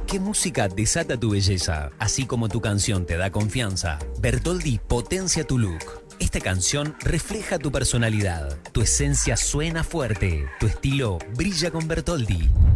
qué música desata tu belleza. Así como tu canción te da confianza, Bertoldi potencia tu look. Esta canción refleja tu personalidad. Tu esencia suena fuerte. Tu estilo brilla con Bertoldi.